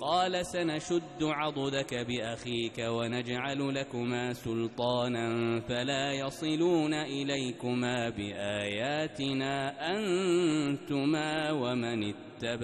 قال سنشد عضدك بأخيك ونجعل لكما سلطانا فلا يصلون إليكما بآياتنا أنتما ومن اتبعكما